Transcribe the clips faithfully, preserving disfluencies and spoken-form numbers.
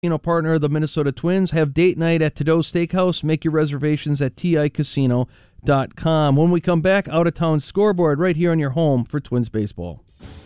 partner of the Minnesota Twins. Have date night at Tadeau Steakhouse. Make your reservations at T I casino dot com. When we come back, out-of-town scoreboard right here on your home for Twins baseball.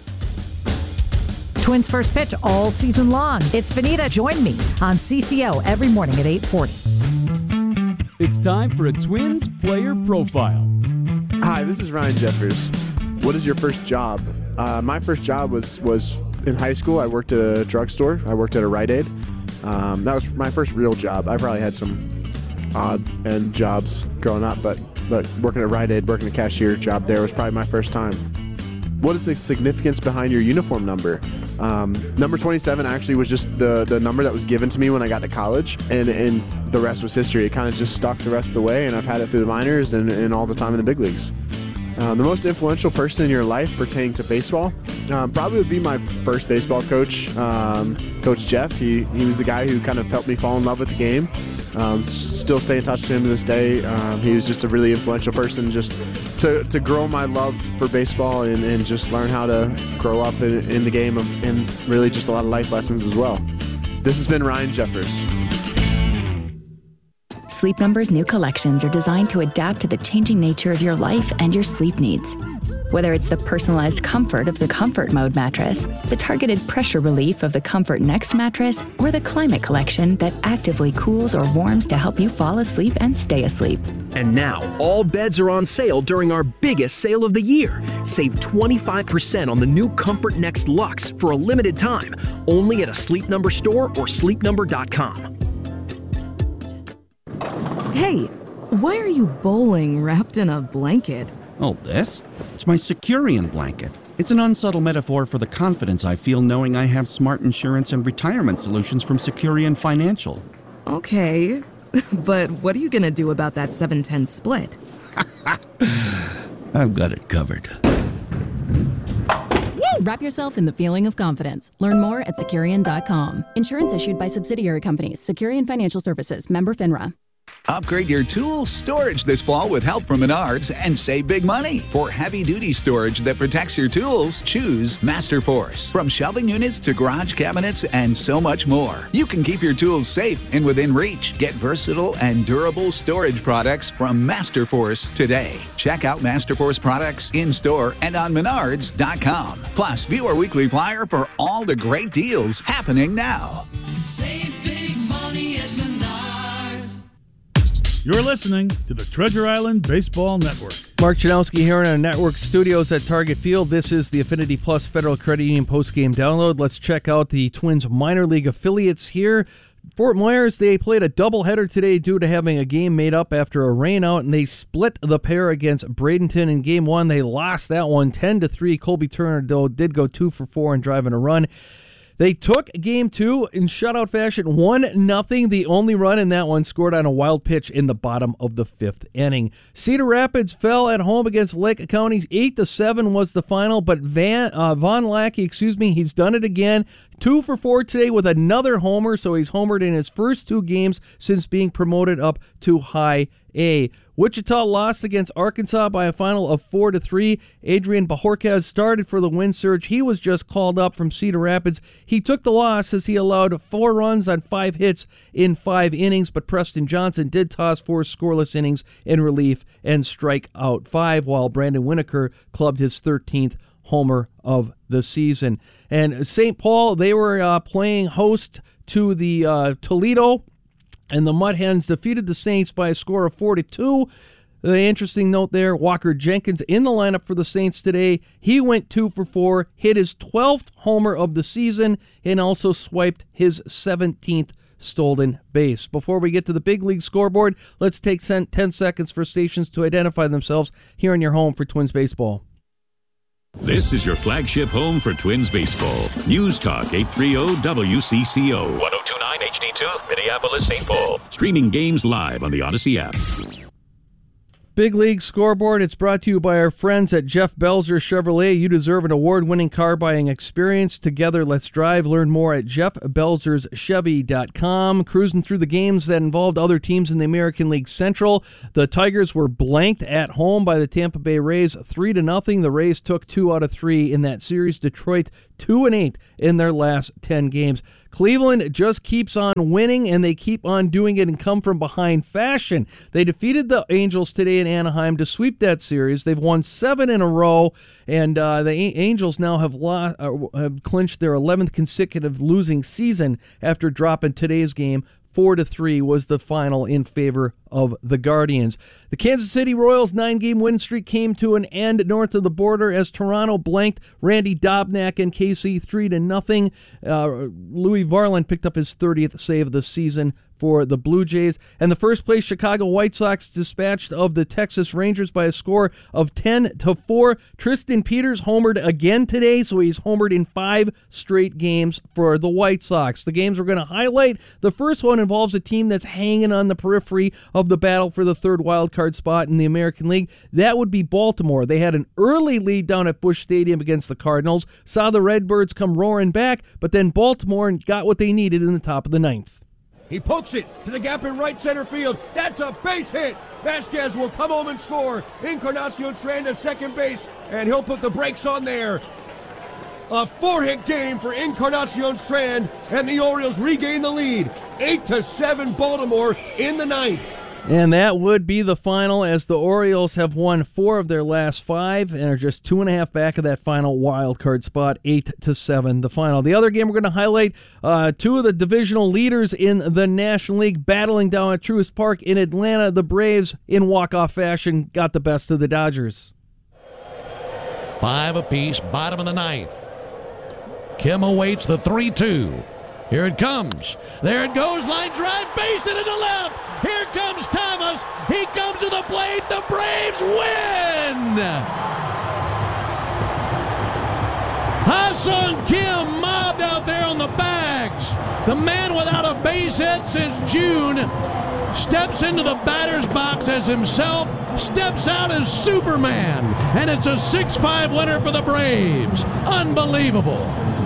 Twins first pitch all season long. It's Benita. Join me on C C O every morning at eight forty. It's time for a Twins player profile. Hi, this is Ryan Jeffers. What is your first job? Uh, my first job was, was in high school. I worked at a drugstore. I worked at a Rite Aid. Um, that was my first real job. I probably had some odd end jobs growing up, but, but working at Rite Aid, working a cashier job there was probably my first time. What is the significance behind your uniform number? Um, number twenty-seven actually was just the, the number that was given to me when I got to college, and, and the rest was history. It kind of just stuck the rest of the way, and I've had it through the minors and, and all the time in the big leagues. Um, the most influential person in your life pertaining to baseball um, probably would be my first baseball coach, um, Coach Jeff. He, he was the guy who kind of helped me fall in love with the game. Um, still stay in touch to him to this day. Um, he was just a really influential person just to, to grow my love for baseball and, and just learn how to grow up in, in the game of, and really just a lot of life lessons as well. This has been Ryan Jeffers. Sleep Number's new collections are designed to adapt to the changing nature of your life and your sleep needs. Whether it's the personalized comfort of the Comfort Mode mattress, the targeted pressure relief of the Comfort Next mattress, or the Climate Collection that actively cools or warms to help you fall asleep and stay asleep. And now, all beds are on sale during our biggest sale of the year. Save twenty-five percent on the new Comfort Next Luxe for a limited time, only at a Sleep Number store or sleep number dot com. Hey, why are you bowling wrapped in a blanket? Oh, this? It's my Securian blanket. It's an unsubtle metaphor for the confidence I feel knowing I have smart insurance and retirement solutions from Securian Financial. Okay, but what are you going to do about that seven ten split? I've got it covered. Wrap yourself in the feeling of confidence. Learn more at Securian dot com. Insurance issued by subsidiary companies. Securian Financial Services. Member FINRA. Upgrade your tool storage this fall with help from Menards and save big money. For heavy-duty storage that protects your tools, choose Masterforce. From shelving units to garage cabinets and so much more, you can keep your tools safe and within reach. Get versatile and durable storage products from Masterforce today. Check out Masterforce products in-store and on Menards dot com. Plus, view our weekly flyer for all the great deals happening now. Save big money at Menards. You're listening to the Treasure Island Baseball Network. Mark Janowski here in our network studios at Target Field. This is the Affinity Plus Federal Credit Union postgame download. Let's check out the Twins minor league affiliates here. Fort Myers, they played a doubleheader today due to having a game made up after a rainout, and they split the pair against Bradenton in game one. They lost that one ten to three. Colby Turner, though, did go two for four and driving a run. They took game two in shutout fashion, one nothing. The only run in that one scored on a wild pitch in the bottom of the fifth inning. Cedar Rapids fell at home against Lake County. eight to seven was the final, but Van uh, Von Lackey, excuse me, he's done it again. Two for four today with another homer, so he's homered in his first two games since being promoted up to High A. Wichita lost against Arkansas by a final of four to three. Adrian Bajorquez started for the Wind Surge. He was just called up from Cedar Rapids. He took the loss as he allowed four runs on five hits in five innings, but Preston Johnson did toss four scoreless innings in relief and strike out five, while Brandon Winokur clubbed his thirteenth homer of the season. And Saint Paul, they were uh, playing host to the uh, Toledo, and the Mud Hens defeated the Saints by a score of four to two. The interesting note there, Walker Jenkins in the lineup for the Saints today. He went two for four, hit his twelfth homer of the season, and also swiped his seventeenth stolen base. Before we get to the big league scoreboard, let's take ten seconds for stations to identify themselves here in your home for Twins baseball. This is your flagship home for Twins baseball. News Talk eight thirty W C C O. one oh two point nine H D two, Minneapolis, Saint Paul. Streaming games live on the Odyssey app. Big League Scoreboard, it's brought to you by our friends at Jeff Belzer Chevrolet. You deserve an award-winning car buying experience. Together, let's drive. Learn more at jeff belzers chevy dot com. Cruising through the games that involved other teams in the American League Central. The Tigers were blanked at home by the Tampa Bay Rays, three to nothing. The Rays took two out of three in that series. Detroit two and eight in their last ten games. Cleveland just keeps on winning, and they keep on doing it in come-from-behind fashion. They defeated the Angels today in Anaheim to sweep that series. They've won seven in a row, and uh, the A- Angels now have, lost, uh, have clinched their eleventh consecutive losing season after dropping today's game. Four to three was the final in favor of the Guardians. The Kansas City Royals' nine-game win streak came to an end north of the border as Toronto blanked Randy Dobnak and K C three to nothing. Uh, Louis Varland picked up his thirtieth save of the season for the Blue Jays. And the first-place Chicago White Sox dispatched of the Texas Rangers by a score of ten to four. Tristan Peters homered again today, so he's homered in five straight games for the White Sox. The games we're going to highlight, the first one involves a team that's hanging on the periphery of the battle for the third wild card spot in the American League. That would be Baltimore. They had an early lead down at Busch Stadium against the Cardinals, saw the Redbirds come roaring back, but then Baltimore got what they needed in the top of the ninth. He pokes it to the gap in right center field. That's a base hit. Vasquez will come home and score. Encarnacion Strand at second base, and he'll put the brakes on there. A four-hit game for Encarnacion Strand, and the Orioles regain the lead. Eight to seven Baltimore in the ninth. And that would be the final, as the Orioles have won four of their last five and are just two and a half back of that final wild card spot, eight to seven. The final. The other game we're going to highlight: uh, two of the divisional leaders in the National League battling down at Truist Park in Atlanta. The Braves, in walk-off fashion, got the best of the Dodgers. Five apiece, bottom of the ninth. Kim awaits the three two. Here it comes. There it goes. Line drive. Base it to the left. Here comes Thomas. He comes to the plate. The Braves win. Ha-Seong Kim mobbed out there on the bags. The man without a base hit since June steps into the batter's box as himself, steps out as Superman. And it's a six five winner for the Braves. Unbelievable.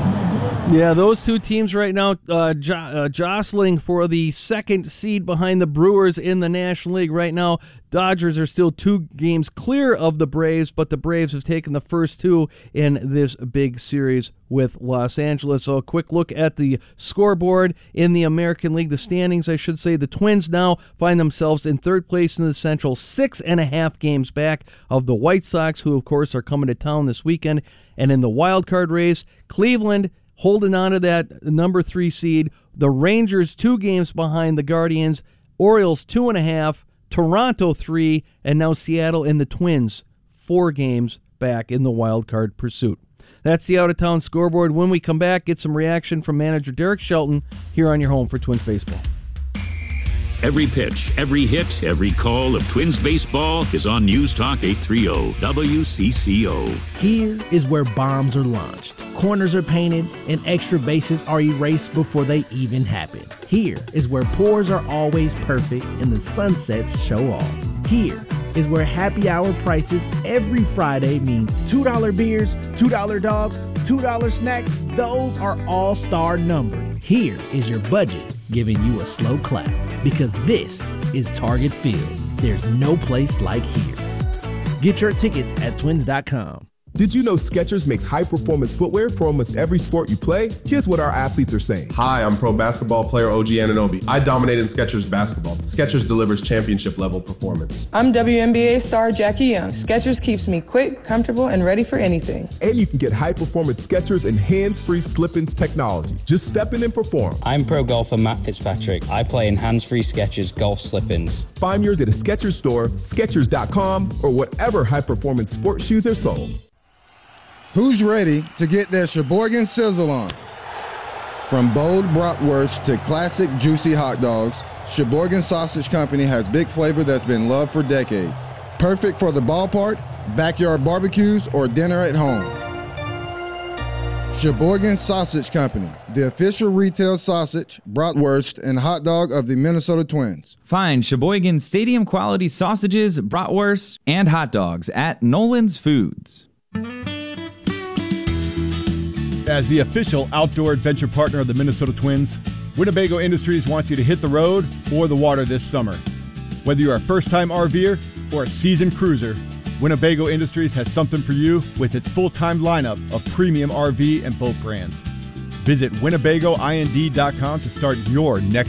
Yeah, those two teams right now uh, jo- uh, jostling for the second seed behind the Brewers in the National League. Right now, Dodgers are still two games clear of the Braves, but the Braves have taken the first two in this big series with Los Angeles. So a quick look at the scoreboard in the American League, the standings, I should say. The Twins now find themselves in third place in the Central, six and a half games back of the White Sox, who, of course, are coming to town this weekend. And in the wild card race, Cleveland holding on to that number three seed. The Rangers two games behind the Guardians. Orioles two and a half. Toronto three. And now Seattle and the Twins four games back in the wild card pursuit. That's the out-of-town scoreboard. When we come back, get some reaction from manager Derek Shelton here on your home for Twins Baseball. Every pitch, every hit, every call of Twins baseball is on News Talk eight thirty W C C O. Here is where bombs are launched, corners are painted, and extra bases are erased before they even happen. Here is where pours are always perfect and the sunsets show off. Here is where happy hour prices every Friday mean two dollar beers, two dollar dogs, two dollar snacks. Those are all-star numbered. Here is your budget giving you a slow clap, because this is Target Field. There's no place like here. Get your tickets at twins dot com. Did you know Skechers makes high-performance footwear for almost every sport you play? Here's what our athletes are saying. Hi, I'm pro basketball player O G Anunoby. I dominate in Skechers basketball. Skechers delivers championship-level performance. I'm W N B A star Jackie Young. Skechers keeps me quick, comfortable, and ready for anything. And you can get high-performance Skechers and hands-free slip-ins technology. Just step in and perform. I'm pro golfer Matt Fitzpatrick. I play in hands-free Skechers golf slip-ins. Find yours at a Skechers store, Skechers dot com, or whatever high-performance sports shoes are sold. Who's ready to get their Sheboygan Sizzle on? From bold bratwurst to classic juicy hot dogs, Sheboygan Sausage Company has big flavor that's been loved for decades. Perfect for the ballpark, backyard barbecues, or dinner at home. Sheboygan Sausage Company, the official retail sausage, bratwurst, and hot dog of the Minnesota Twins. Find Sheboygan Stadium quality sausages, bratwurst, and hot dogs at Nolan's Foods. As the official outdoor adventure partner of the Minnesota Twins, Winnebago Industries wants you to hit the road or the water this summer. Whether you're a first-time RVer or a seasoned cruiser, Winnebago Industries has something for you with its full-time lineup of premium R V and boat brands. Visit Winnebago I N D dot com to start your next